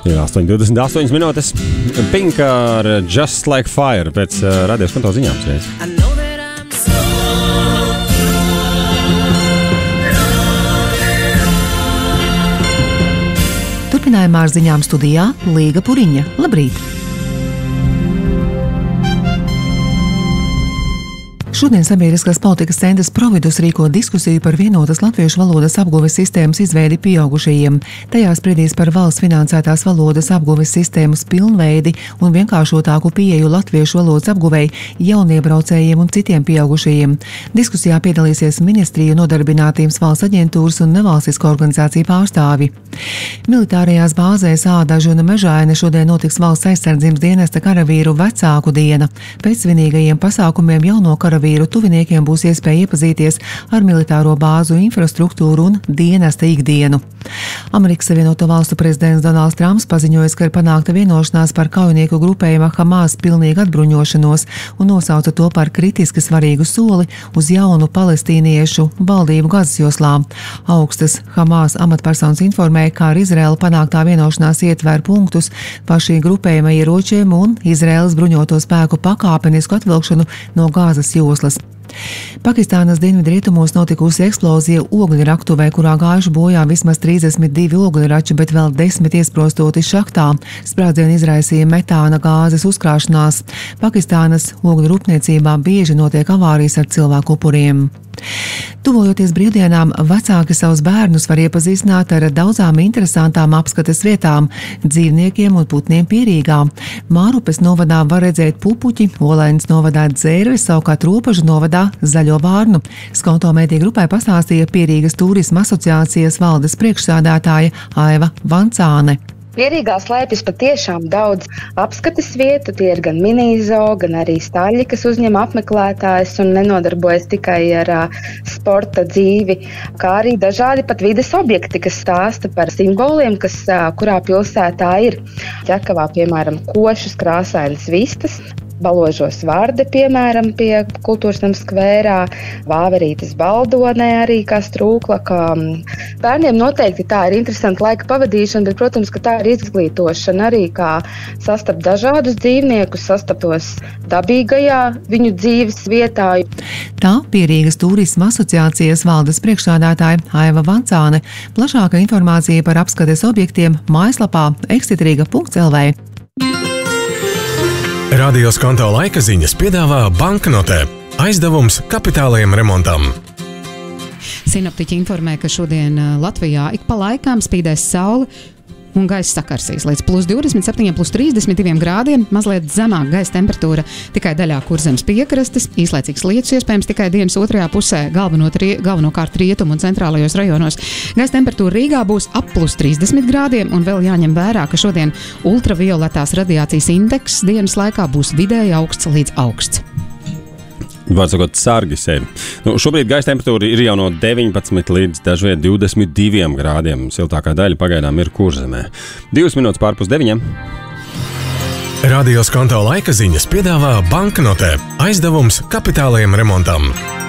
Jā, 8:28 minūtes. Pink ar Just Like Fire pēc radios konto ziņām. Turpinājumā ar ziņām studijā Līga Puriņa. Labrīt! Šodien Sabiedriskās politikas centrs Providus rīko diskusiju par vienotas latviešu valodas apguves sistēmas izveidi pieaugušajiem. Tajā spriedīs par valsts finansētās valodas apguves sistēmas pilnveidi un vienkāršotāku pieeju latviešu valodas apguvei jauniebraucējiem un citiem pieaugušajiem. Diskusijā piedalīsies ministriju, nodarbinātības valsts aģentūras un nevalstisko organizāciju pārstāvi. Militārajās bāzēs Ādaži un Mežaini šodien notiks valsts aizsardzības dienesta karavīru vecāku diena. Pēc svinīgajiem pasākumiem jauno karavīru tuviniekiem būs iespēja iepazīties ar militāro bāzu infrastruktūru un dienesta ikdienu. Amerikas Savienoto Valstu prezidents Donalds Trumps paziņoja, ka ir panākta vienošanās par kaujinieku grupējuma Hamas pilnīgu atbruņošanos un nosauca to par kritiski svarīgu soli uz jaunu palestīniešu valdību Gazas joslā. Augstas Hamas amatpersonas informēja, ka ar Izraēlu panāktā vienošanās ietver punktus par šī grupējuma ieročiem un Izraēlas bruņoto spēku pakāpenisku atvilkšanu no Gazas joslas. Pakistānas dienvidrietumos notikusi eksplozija ogļraktuvē, kurā gājuši bojā vismaz 32 ogļrači, bet vēl 10 iesprostoti šahtā. Sprādzienu izraisīja metāna gāzes uzkrāšanās. Pakistānas ogļu rūpniecībā bieži notiek avārijas ar cilvēku upuriem. Tuvojoties brīvdienām, vecāki savus bērnus var iepazīstināt ar daudzām interesantām apskates vietām, dzīvniekiem un putniem Pierīgā. Mārupes novadā var redzēt pupuķi, Olainas novadā dzērvi, savukārt Ropažu novadā zaļo vārnu. Skonto mediju grupai pastāstīja Pierīgas turisma asociācijas valdes priekšsādātāja Aiva Vancāne. Pierīgā slēpjas patiešām daudz apskates vietu, tie ir gan mini-zoo, gan arī staļļi, kas uzņem apmeklētājus un nenodarbojas tikai ar sporta dzīvi, kā arī dažādi pat vides objekti, kas stāsta par simboliem, kas kurā pilsētā ir. Ķekavā, piemēram, košas, krāsainas vistas, Baložos Vārde, piemēram, pie Kultūras nama skvērā, Vāverītes Baldonē arī kā strūklaka. Bērniem noteikti tā ir interesanta laika pavadīšana, bet, protams, ka tā ir izglītošana arī, kā sastapt dažādus dzīvniekus, sastaptos dabīgajā viņu dzīves vietā. Tā Pierīgas turisma asociācijas valdes priekšsādātāja Aiva Vancāne. Plašāka informācija par apskates objektiem mājaslapā excitriga.lv. Radio Skonto laika ziņas piedāvā banknotē. Aizdevums kapitālajiem remontam. Sinoptiķi informē, ka šodien Latvijā ik pa laikām spīdēs saule un gaisa sakarsīs līdz +27, +32 grādiem, mazliet zemāk gaisa temperatūra tikai daļā Kurzemes piekrastes, īslaicīgs lietus iespējams tikai dienas otrajā pusē, galvenokārt rietumu un centrālajos rajonos. Gaisa temperatūra Rīgā būs ap +30 grādiem un vēl jāņem vērā, ka šodien ultravioletās radiācijas indeks dienas laikā būs vidēji augsts līdz augsts. Vārdsakot, sargi sevi. Šobrīd gaisa temperatūra ir jau no 19 līdz dažviet 22 grādiem. Siltākā daļa pagaidām ir Kurzemē. 2 minūtes pār +9. Radio Skonto laika ziņas piedāvā banknotē. Aizdevums kapitālajiem remontam.